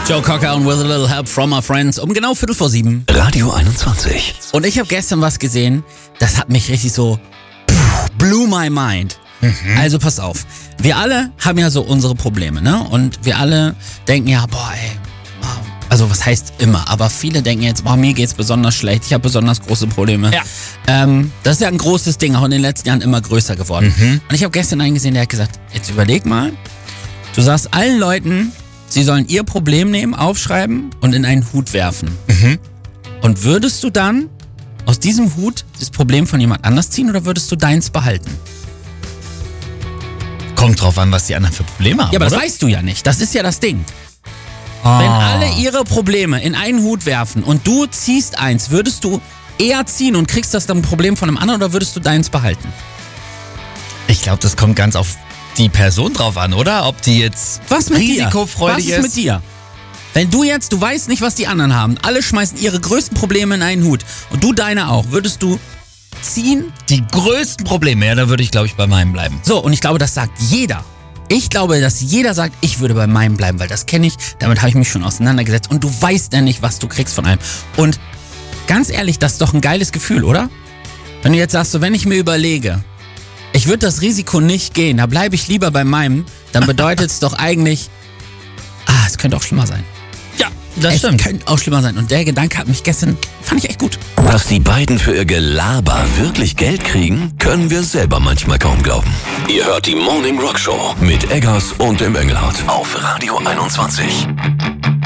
Joe Cocker und With a Little Help from Our Friends um genau 7:15. Radio 21. Und ich habe gestern was gesehen, das hat mich richtig so blew my mind. Also pass auf, wir alle haben ja so unsere Probleme, ne? Und wir alle denken ja, boah ey, also was heißt immer, aber viele denken jetzt, boah, mir geht's besonders schlecht, ich habe besonders große Probleme. Ja. Das ist ja ein großes Ding, auch in den letzten Jahren immer größer geworden. Und ich habe gestern einen gesehen, der hat gesagt, jetzt überleg mal, du sagst allen Leuten, sie sollen ihr Problem nehmen, aufschreiben und in einen Hut werfen. Und würdest du dann aus diesem Hut das Problem von jemand anders ziehen oder würdest du deins behalten? Kommt drauf an, was die anderen für Probleme haben, Ja, aber oder? das weißt du ja nicht. Das ist ja das Ding. Wenn alle ihre Probleme in einen Hut werfen und du ziehst eins, würdest du eher ziehen und kriegst das dann ein Problem von einem anderen oder würdest du deins behalten? Ich glaube, das kommt ganz auf die Person drauf an, oder? Ob die jetzt Was mit risikofreudig dir? Was ist mit dir? Wenn du jetzt, du weißt nicht, was die anderen haben, alle schmeißen ihre größten Probleme in einen Hut und du deine auch, würdest du ziehen? Die größten Probleme, ja, da würde ich, glaube ich, bei meinem bleiben. So, und ich glaube, das sagt jeder. Ich glaube, dass jeder sagt, ich würde bei meinem bleiben, weil das kenne ich, damit habe ich mich schon auseinandergesetzt und du weißt ja nicht, was du kriegst von einem. Und ganz ehrlich, das ist doch ein geiles Gefühl, oder? Wenn du jetzt sagst, so, wenn ich mir überlege, ich würde das Risiko nicht gehen, da bleibe ich lieber bei meinem, dann bedeutet es doch eigentlich, es könnte auch schlimmer sein. Ja, das Es stimmt. könnte auch schlimmer sein. Und der Gedanke hat mich gestern, fand ich echt gut. Dass die beiden für ihr Gelaber wirklich Geld kriegen, können wir selber manchmal kaum glauben. Ihr hört die Morning Rock Show mit Eggers und dem Engelhardt auf Radio 21.